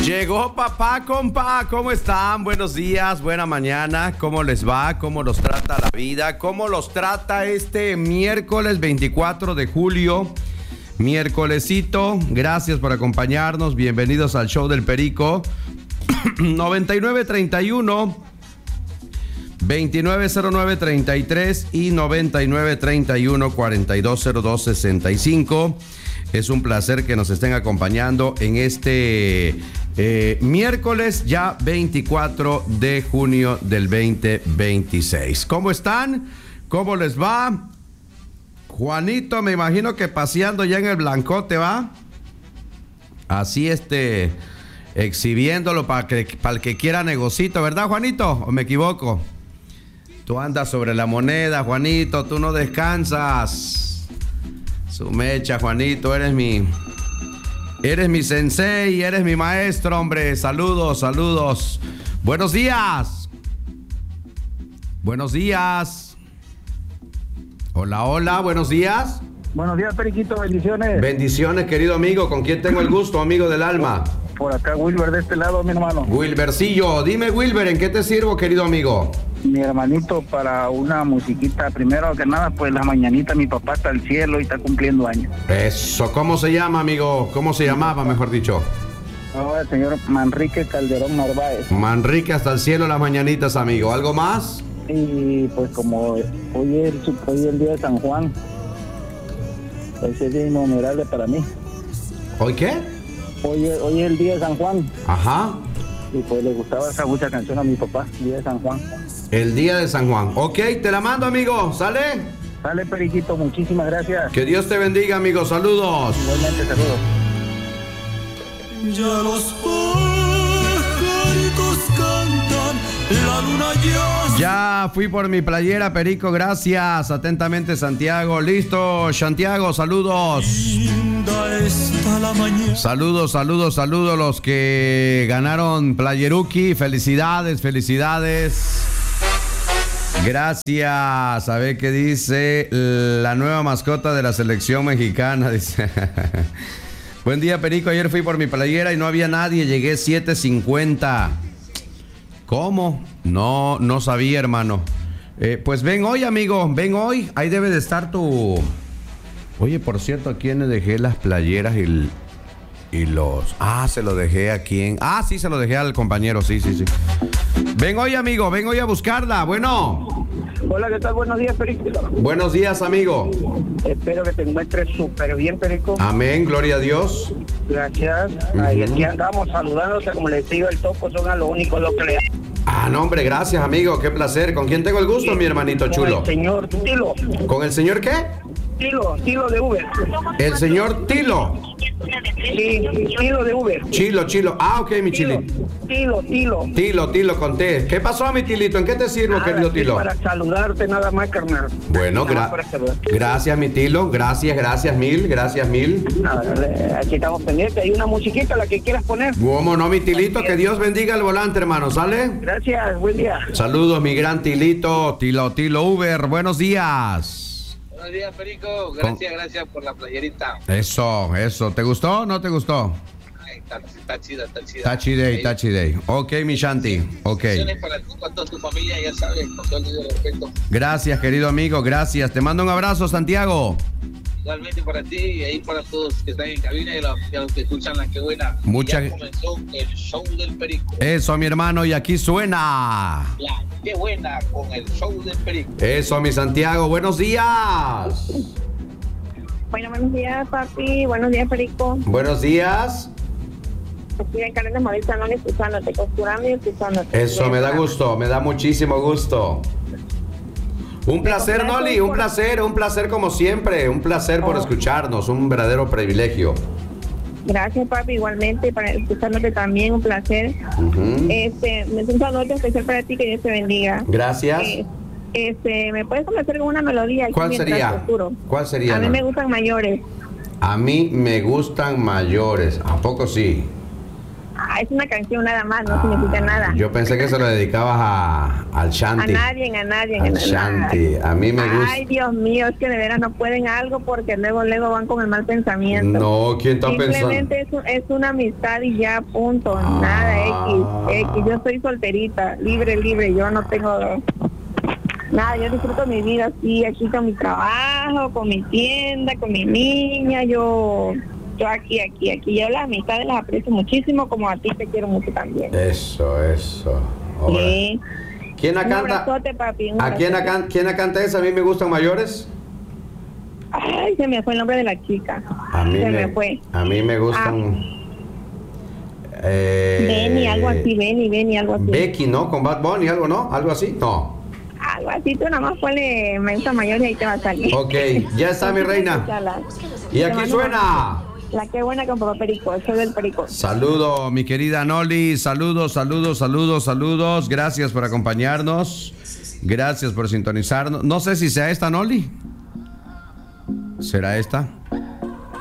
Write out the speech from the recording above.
Llegó papá, compa, ¿cómo están? Buenos días, buena mañana, ¿cómo les va? ¿Cómo los trata la vida? ¿Cómo los trata este miércoles 24 de julio? Miércolesito, gracias por acompañarnos, bienvenidos al show del Perico. 9931 290933 y 9931 420265. Es un placer que nos estén acompañando en este miércoles ya 24 de junio del 2026. ¿Cómo están? ¿Cómo les va? Juanito, me imagino que paseando ya en el Blancote, ¿va? Así exhibiéndolo para el que quiera negocito, ¿verdad, Juanito? ¿O me equivoco? Tú andas sobre la moneda, Juanito, tú no descansas. Su mecha, Juanito, eres mi sensei, eres mi maestro, hombre. Saludos, saludos. Buenos días. Buenos días. Hola, hola, buenos días. Buenos días, Periquito, bendiciones. Bendiciones, querido amigo. ¿Con quién tengo el gusto, amigo del alma? Por acá, Wilber, de este lado, mi hermano. Wilbercillo, dime, Wilber, ¿en qué te sirvo, querido amigo? Mi hermanito, para una musiquita, primero que nada, pues la mañanita, mi papá está al cielo y está cumpliendo años. Eso, ¿cómo se llama, amigo? ¿Cómo se llamaba, mejor dicho? Ahora el señor Manrique Calderón Narváez. Manrique hasta el cielo las mañanitas, amigo. ¿Algo más? Y pues como hoy es el día de San Juan, ese es día inmemorable para mí. ¿Hoy qué? Hoy es el día de San Juan. Ajá. Y pues le gustaba esa mucha canción a mi papá, día de San Juan. El día de San Juan. Ok, te la mando, amigo. ¿Sale? Sale, Periquito, muchísimas gracias. Que Dios te bendiga, amigo. Saludos. Igualmente, saludos. Ya los pajaritos cantan, la luna ya fui por mi playera, Perico, gracias. Atentamente, Santiago. Listo, Santiago, saludos. Linda está la mañana. Saludos los que ganaron Playeruki. Felicidades, felicidades. Gracias. A ver qué dice la nueva mascota de la selección mexicana. Dice. Buen día, Perico. Ayer fui por mi playera y no había nadie. Llegué 7:50. ¿Cómo? No sabía, hermano. Pues ven hoy, amigo. Ven hoy. Ahí debe de estar tu... Oye, por cierto, ¿a quién le dejé las playeras y los... se lo dejé a quién... sí, se lo dejé al compañero. Sí. Ven hoy, amigo. Ven hoy a buscarla. Bueno. Hola, ¿qué tal? Buenos días, Perico. Buenos días, amigo. Espero que te encuentres súper bien, Perico. Amén, gloria a Dios. Gracias. Ahí aquí andamos saludándote, como les digo, el topo son a lo único lo que le... No, hombre, gracias, amigo, qué placer. ¿Con quién tengo el gusto, mi hermanito chulo? Con el señor Tilo. ¿Con el señor qué? Tilo de Uber. ¿El señor Tilo? Sí, Tilo de Uber. Chilo. Ok, mi chili. Tilo. Tilo, conté. ¿Qué pasó, mi Tilito? ¿En qué te sirvo, querido Tilo? Para saludarte nada más, carnal. Bueno, gracias, mi Tilo. Gracias mil. Aquí estamos pendientes. Hay una musiquita, la que quieras poner. ¿Cómo no, mi Tilito? Que Dios bendiga el volante, hermano. ¿Sale? Gracias, buen día. Saludos, mi gran Tilito. Tilo Uber. Buenos días. Buenos días, Perico. Gracias por la playerita. Eso. ¿Te gustó o no te gustó? Está chida. Tachi Day. Ok, mi Shanti. Ok. Para ti, para toda tu familia, ya sabes, con todo el respeto. Gracias, querido amigo. Gracias. Te mando un abrazo, Santiago. Igualmente para ti y ahí para todos que están en cabina y a los que escuchan La Que Buena. Ya comenzó el show del Perico. Eso, mi hermano, y aquí suena La Que Buena con el show del Perico. Eso, mi Santiago. Buenos días. Bueno, buenos días, papi. Buenos días, Perico. Buenos días. Estoy en Karen de Morita, no escuchándote, costurando y escuchándote. Eso, me da gusto, me da muchísimo gusto. Un placer, Noli, un placer como siempre, un placer por escucharnos, un verdadero privilegio. Gracias, papi, igualmente, para escuchándote también, un placer. Me siento un saludo especial para ti, que Dios te bendiga. Gracias. ¿Me puedes comenzar con una melodía? ¿Cuál sería? ¿Cuál sería? A mí me gustan mayores. A mí me gustan mayores, ¿a poco sí? es una canción nada más, no significa nada. Yo pensé que se lo dedicabas al Shanti. A nadie. Al Shanti. A mí me gusta. Ay, Dios mío, es que de veras no pueden algo porque luego van con el mal pensamiento. No, ¿quién está pensando? Simplemente es una amistad y ya, punto. Nada, X. Yo soy solterita, libre. Yo no tengo nada. Yo disfruto mi vida así, aquí con mi trabajo, con mi tienda, con mi niña. Yo aquí. Yo las amistades las aprecio muchísimo, como a ti te quiero mucho también. Eso. Ahora. Sí. ¿Quién la canta? Un abrazote, papi. ¿Quién la canta esa? A mí me gustan mayores. Ay, se me fue el nombre de la chica. A mí me fue. A mí me gustan. Benny, algo así. Becky, ¿no? Con Bad Bunny, algo, ¿no? Algo así, no. Algo así, tú nada más ponle mensa mayor y ahí te va a salir. Ok, ya está mi reina. Y aquí suena. La que buena con Papá Perico, el show del Perico. Saludo, mi querida Noli. Saludos. Gracias por acompañarnos. Gracias por sintonizarnos. No sé si sea esta, Noli. ¿Será esta?